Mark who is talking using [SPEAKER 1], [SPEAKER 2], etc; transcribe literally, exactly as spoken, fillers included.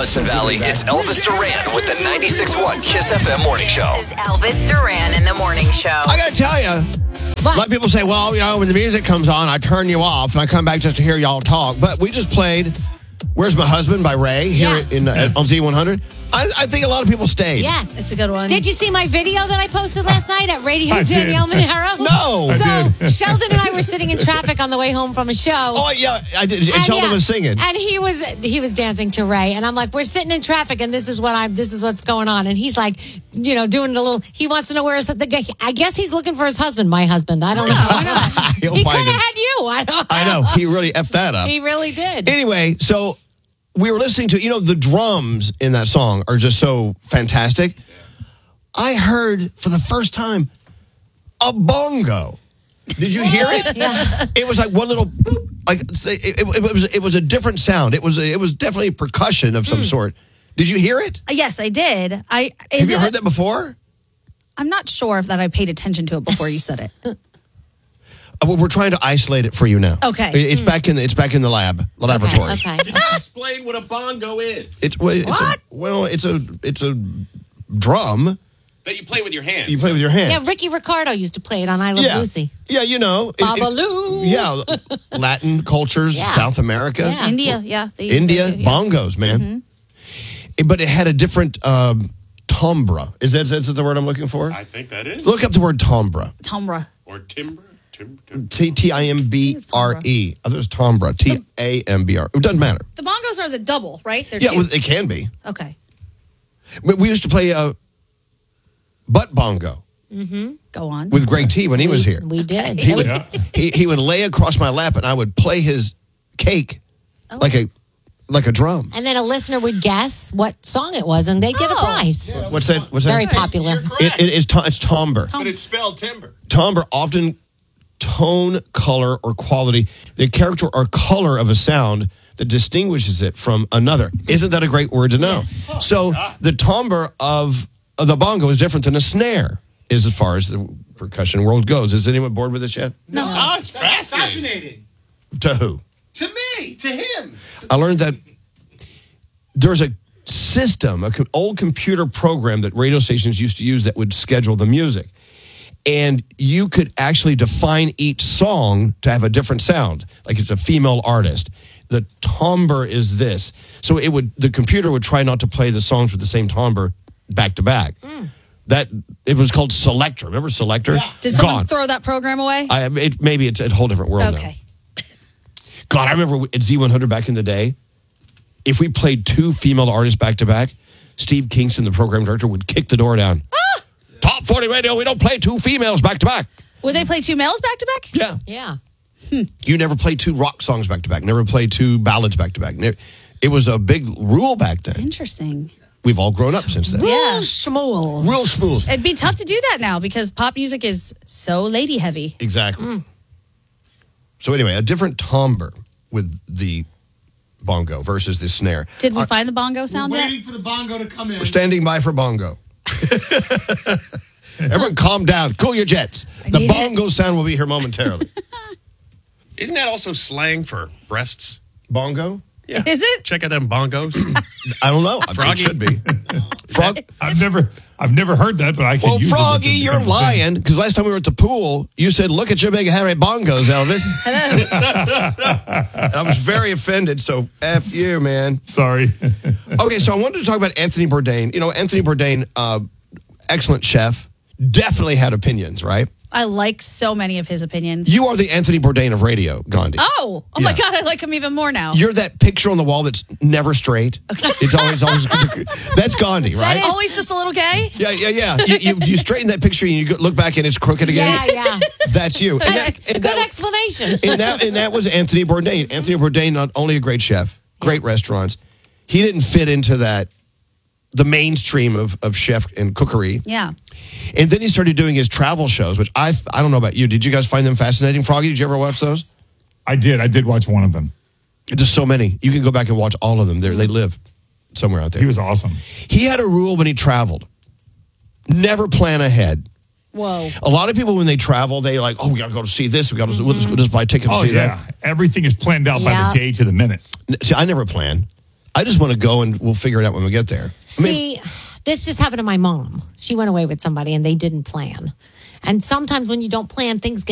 [SPEAKER 1] Hudson Valley, it's Elvis Duran with the ninety-six point one Kiss F M Morning Show.
[SPEAKER 2] This is Elvis Duran in the Morning Show.
[SPEAKER 3] I got to tell you, a lot of people say, well, you know, when the music comes on, I turn you off, and I come back just to hear y'all talk. But we just played Where's My Husband by Ray here
[SPEAKER 4] Yeah.
[SPEAKER 3] in uh, on Z one hundred. I, I think a lot of people stayed.
[SPEAKER 4] Yes,
[SPEAKER 5] It's a good one.
[SPEAKER 4] Did you see my video that I posted last night at Radio
[SPEAKER 6] I did.
[SPEAKER 4] Danielle Monero?
[SPEAKER 3] No.
[SPEAKER 4] So
[SPEAKER 6] I did.
[SPEAKER 4] Sheldon and I were sitting in traffic on the way home from a show.
[SPEAKER 3] Oh, yeah, I did. And
[SPEAKER 4] And
[SPEAKER 3] Sheldon
[SPEAKER 4] yeah,
[SPEAKER 3] was singing.
[SPEAKER 4] and he was he was dancing to Ray, and I'm like, we're sitting in traffic, and this is what I'm, this is what's going on, and he's like, you know, doing the little. He wants to know where his. The guy, I guess he's looking for his husband, my husband. I don't know.
[SPEAKER 3] He'll
[SPEAKER 4] he
[SPEAKER 3] find
[SPEAKER 4] could have
[SPEAKER 3] it.
[SPEAKER 4] had you. I don't.
[SPEAKER 3] I know. He really effed that up.
[SPEAKER 4] He really did.
[SPEAKER 3] Anyway, so we were listening to, you know, the drums in that song are just so fantastic. I heard for the first time a bongo. Did you hear it?
[SPEAKER 4] Yeah.
[SPEAKER 3] It was like one little, boop, like it, it, it was. It was a different sound. It was. It was definitely percussion of some
[SPEAKER 4] Hmm.
[SPEAKER 3] sort. Did you hear it?
[SPEAKER 5] Yes, I did. I is
[SPEAKER 3] Have you
[SPEAKER 5] it,
[SPEAKER 3] heard that before?
[SPEAKER 5] I'm not sure if that I paid attention to it before you said it.
[SPEAKER 3] Uh, well, we're trying to isolate it for you now.
[SPEAKER 5] Okay.
[SPEAKER 3] It- It's back in. The, it's back in the lab, the laboratory.
[SPEAKER 4] Okay. okay.
[SPEAKER 7] Explain what a bongo is.
[SPEAKER 3] It's, well, it's a, well, it's a it's a drum
[SPEAKER 7] That you play with your hands.
[SPEAKER 3] you play with your hand.
[SPEAKER 4] Yeah, Ricky Ricardo used to play it on I Love
[SPEAKER 3] yeah.
[SPEAKER 4] Lucy.
[SPEAKER 3] Yeah, you know. it- it-
[SPEAKER 4] Babaloo.
[SPEAKER 3] yeah, Latin cultures,
[SPEAKER 4] Yeah.
[SPEAKER 3] South America,
[SPEAKER 4] Yeah.
[SPEAKER 5] India, yeah. they use
[SPEAKER 3] India,
[SPEAKER 5] those too, yeah.
[SPEAKER 3] bongos, man. It- but it had a different um, timbre. Is that, is that the word I'm looking for?
[SPEAKER 7] I think that is.
[SPEAKER 3] Look up the word timbre.
[SPEAKER 5] Timbre.
[SPEAKER 7] Or timber. Tim, tim.
[SPEAKER 3] T T I M B R E. I thought it was timbre. T A M B R. It doesn't matter.
[SPEAKER 5] The bongos are the double, right? They're
[SPEAKER 3] Yeah,
[SPEAKER 5] two.
[SPEAKER 3] well, it can be.
[SPEAKER 5] Okay.
[SPEAKER 3] We we used to play uh, butt bongo
[SPEAKER 5] Go on.
[SPEAKER 3] with Greg T when he was
[SPEAKER 4] We-
[SPEAKER 3] here.
[SPEAKER 4] We did.
[SPEAKER 3] He
[SPEAKER 4] It
[SPEAKER 3] would,
[SPEAKER 4] was-
[SPEAKER 3] he, he would lay across my lap and I would play his cake
[SPEAKER 4] Oh.
[SPEAKER 3] like a like a drum.
[SPEAKER 4] And then a listener would guess what song it was, and they get a
[SPEAKER 5] Oh.
[SPEAKER 4] prize.
[SPEAKER 3] What's that? What's
[SPEAKER 4] Very
[SPEAKER 3] that?
[SPEAKER 4] popular.
[SPEAKER 3] It, it is to, it's timbre.
[SPEAKER 7] But it's spelled timber.
[SPEAKER 3] Timbre often tone, color, or quality, the character or color of a sound that distinguishes it from another. Isn't that a great word to know? So the timbre of, of the bongo is different than a snare, is as far as the percussion world goes. Is anyone bored with this yet?
[SPEAKER 5] No.
[SPEAKER 7] Oh, it's fascinating.
[SPEAKER 8] Fascinating.
[SPEAKER 3] To who?
[SPEAKER 8] To me, to him.
[SPEAKER 3] I learned that there's a system, an old computer program that radio stations used to use that would schedule the music. And you could actually define each song to have a different sound. Like it's a female artist. The timbre is this. So it would the computer would try not to play the songs with the same timbre back to back. That it was called Selector. Remember Selector?
[SPEAKER 5] Did someone
[SPEAKER 3] Gone.
[SPEAKER 5] throw that program away?
[SPEAKER 3] I, it, maybe it's a whole different world now.
[SPEAKER 5] Okay.
[SPEAKER 3] God, I remember at Z one hundred back in the day, if we played two female artists back to back, Steve Kingston, the program director, would kick the door down. Top forty radio, we don't play two females back to back.
[SPEAKER 5] Would they play two males back to back?
[SPEAKER 3] Yeah.
[SPEAKER 4] Yeah.
[SPEAKER 3] You never played two rock songs back to back, never played two ballads back to back. Ne- It was a big rule back then.
[SPEAKER 5] Interesting.
[SPEAKER 3] We've all grown up since then.
[SPEAKER 5] Yeah.
[SPEAKER 4] Rules schmools.
[SPEAKER 3] Real smooth.
[SPEAKER 5] It'd be tough to do that now because pop music is so lady heavy.
[SPEAKER 3] Exactly. So anyway, a different timbre with the bongo versus the snare.
[SPEAKER 5] Did we find the bongo sound yet?
[SPEAKER 8] Waiting for the bongo to come in.
[SPEAKER 3] We're standing by for bongo. Everyone calm down. Cool your jets. The
[SPEAKER 5] need it.
[SPEAKER 3] bongo sound will be here momentarily.
[SPEAKER 7] Isn't that also slang for breasts?
[SPEAKER 3] Bongo?
[SPEAKER 7] Yeah.
[SPEAKER 5] Is it?
[SPEAKER 7] Check out them bongos.
[SPEAKER 3] I don't know.
[SPEAKER 7] Froggy.
[SPEAKER 3] It should be. Frog.
[SPEAKER 6] I've never, I've never heard that, but I can
[SPEAKER 3] Well,
[SPEAKER 6] use
[SPEAKER 3] Froggy,
[SPEAKER 6] it. with the
[SPEAKER 3] you're
[SPEAKER 6] kind of thing.
[SPEAKER 3] lying. Because last time we were at the pool, you said, look at your big hairy bongos, Elvis. And I was very offended, so F you, man.
[SPEAKER 6] Sorry.
[SPEAKER 3] Okay, so I wanted to talk about Anthony Bourdain. You know, Anthony Bourdain, uh, excellent chef, definitely had opinions, right?
[SPEAKER 5] I like so many of his opinions.
[SPEAKER 3] You are the Anthony Bourdain of radio, Gandhi.
[SPEAKER 5] Oh, oh my
[SPEAKER 3] Yeah.
[SPEAKER 5] God, I like him even more now.
[SPEAKER 3] You're that picture on the wall that's never straight. It's always, always. That's Gandhi, right?
[SPEAKER 5] Always just a little gay?
[SPEAKER 3] Yeah, yeah, yeah. You, you, you straighten that picture and you go- look back and it's crooked again.
[SPEAKER 4] Yeah, yeah.
[SPEAKER 3] That's you. And
[SPEAKER 4] That's
[SPEAKER 3] that,
[SPEAKER 4] a
[SPEAKER 3] and
[SPEAKER 4] good
[SPEAKER 3] that-
[SPEAKER 4] explanation.
[SPEAKER 3] and that and that was Anthony Bourdain. Anthony Bourdain, not only a great chef, great restaurants, he didn't fit into that the mainstream of, of chef and cookery.
[SPEAKER 5] Yeah.
[SPEAKER 3] And then he started doing his travel shows, which I I don't know about you. Did you guys find them fascinating? Froggy, did you ever watch those?
[SPEAKER 6] I did. I did watch one of them.
[SPEAKER 3] There's so many. You can go back and watch all of them. They're, they live somewhere out there.
[SPEAKER 6] He was awesome.
[SPEAKER 3] He had a rule when he traveled. Never plan ahead.
[SPEAKER 5] Whoa.
[SPEAKER 3] A lot of people, when they travel, they like, oh, we got to go to see this. We got to we'll just, we'll just buy tickets
[SPEAKER 6] Oh,
[SPEAKER 3] to see
[SPEAKER 6] yeah. Everything is planned out by
[SPEAKER 4] Yeah.
[SPEAKER 6] the day to the minute.
[SPEAKER 3] that. See, I never plan. I just want to go and we'll figure it out when we get there. I mean,
[SPEAKER 4] See, this just happened to my mom. She went away with somebody and they didn't plan. And sometimes when you don't plan, things get